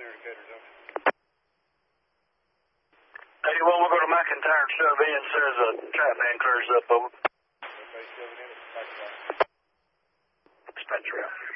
Hey, well, we'll go to McIntyre and shove in as soon as the trap man clears up, over. Dispatch route.